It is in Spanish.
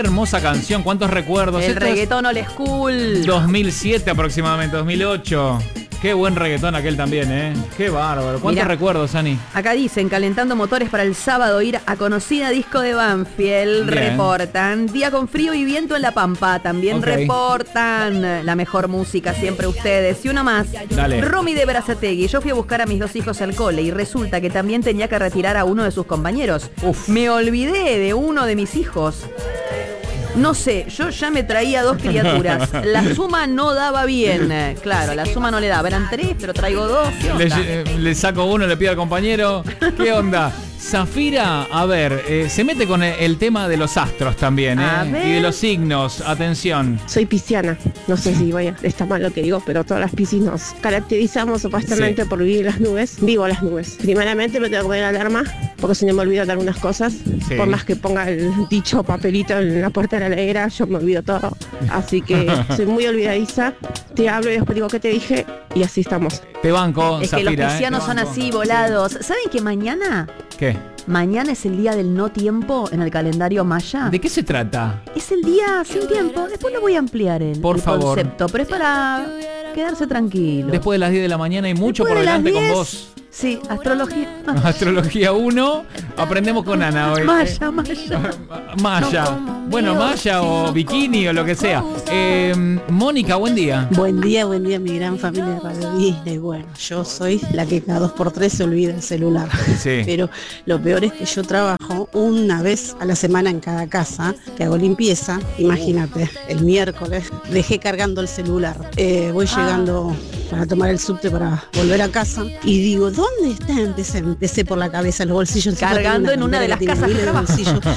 Hermosa canción, cuántos recuerdos. El Esto es reggaetón old school. 2007 aproximadamente, 2008. Qué buen reggaetón aquel también, ¿eh? Qué bárbaro. ¿Cuántos Mirá, recuerdos, Ani? Acá dicen, calentando motores para el sábado, ir a conocida disco de Banfield. Bien. Reportan. Día con frío y viento en La Pampa. También Ok. reportan. La mejor música, siempre ustedes. Y una más. Dale. Romy de Berazategui. Yo fui a buscar a mis 2 hijos al cole y resulta que también tenía que retirar a uno de sus compañeros. Uf. Me olvidé de uno de mis hijos. No sé, yo ya me traía 2 criaturas. La suma no daba bien. Claro, la suma no le daba. Eran 3, pero traigo 2. ¿Qué onda? Le saco uno, le pido al compañero. ¿Qué onda? Zafira, a ver, se mete con el tema de los astros también, A ver. y de los signos. Atención. Soy pisciana, no sé si está mal lo que digo, pero todas las piscis nos caracterizamos supuestamente Sí. por vivir las nubes. Vivo las nubes. Primeramente me tengo que poner alarma, porque si no me olvido de algunas cosas. Sí. Por más que ponga el dicho papelito en la puerta de la heladera, yo me olvido todo. Así que soy muy olvidadiza. Te hablo y después digo qué te dije y así estamos. Te banco, Es que Zafira. los piscianos Te son banco. así, volados. ¿Saben que mañana? ¿Qué? Mañana es el día del no tiempo en el calendario maya. ¿De qué se trata? Es el día sin tiempo. Después lo voy a ampliar el Por favor. concepto, pero es para quedarse tranquilo. Después de las 10 de la mañana hay mucho Después por de las delante con 10, vos. Sí, astrología. Astrología 1, aprendemos con Ana hoy. Maya. Maya. Bueno, Maya o bikini o lo que sea. Mónica, buen día. Buen día, mi gran familia de Radio Disney. Bueno, yo soy la que cada 2x3 se olvida el celular. Sí. Pero lo peor es que yo trabajo una vez a la semana en cada casa, que hago limpieza. Imagínate, el miércoles dejé cargando el celular. Voy llegando para tomar el subte para volver a casa y digo, ¿dónde está? Empecé por la cabeza, los bolsillos. Cargando en una de las casas de trabajo.